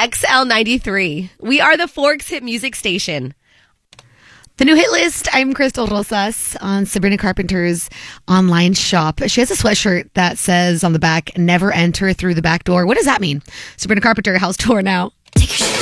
XL93. We are the Forks Hit Music Station. The new hit list, I'm Crystal Rosas on Sabrina Carpenter's online shop. She has a sweatshirt that says on the back, never enter through the back door. What does that mean? Sabrina Carpenter, house tour now. Take your